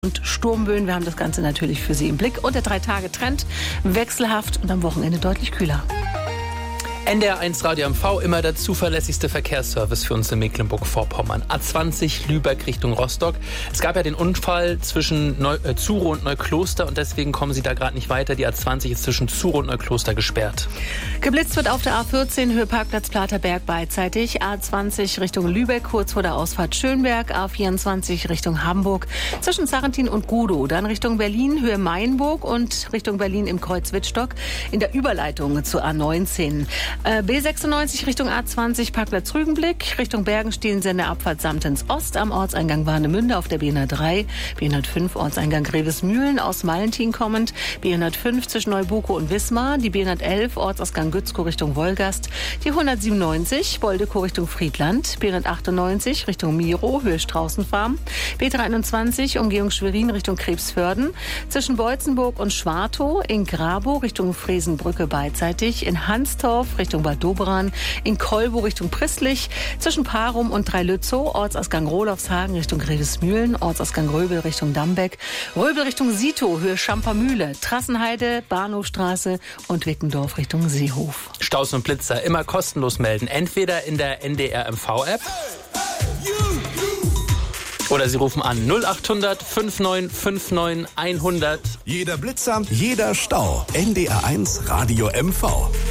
Und Sturmböen, wir haben das Ganze natürlich für Sie im Blick. Und der 3-Tage-Trend, wechselhaft und am Wochenende deutlich kühler. NDR1 Radio MV, immer der zuverlässigste Verkehrsservice für uns in Mecklenburg-Vorpommern. A20 Lübeck Richtung Rostock. Es gab ja den Unfall zwischen Zuro und Neukloster und deswegen kommen Sie da gerade nicht weiter. Die A20 ist zwischen Zuro und Neukloster gesperrt. Geblitzt wird auf der A14 Höhe Parkplatz Platerberg beidseitig. A20 Richtung Lübeck, kurz vor der Ausfahrt Schönberg. A24 Richtung Hamburg zwischen Sarrentin und Gudow. Dann Richtung Berlin, Höhe Mainburg und Richtung Berlin im Kreuz Wittstock in der Überleitung zur A19. B96 Richtung A20 Parkplatz Rügenblick, Richtung Bergenstehen Abfahrt Samtens Ost am Ortseingang Warnemünde auf der B103, B105 Ortseingang Grevesmühlen aus Mallentin kommend, B105 zwischen Neubuko und Wismar, die B111 Ortsausgang Gützkow Richtung Wolgast, die 197 Boldekow Richtung Friedland, B198 Richtung Miro, Höhe Straußenfarm, B321 Umgehung Schwerin Richtung Krebsförden, zwischen Beutzenburg und Schwartow, in Grabow Richtung Fresenbrücke beidseitig, in Hanstorf Richtung Bad Dobran, in Kolbow Richtung Prisslich, zwischen Parum und Dreilützow, Ortsausgang Rolofshagen Richtung Grevesmühlen, Ortsausgang Röbel Richtung Dambeck, Röbel Richtung Sito, Höhe Schampermühle, Trassenheide, Bahnhofstraße und Wickendorf Richtung Seehof. Staus und Blitzer immer kostenlos melden, entweder in der NDR MV-App oder Sie rufen an 0800 5959 100. Jeder Blitzer, jeder Stau. NDR1 Radio MV.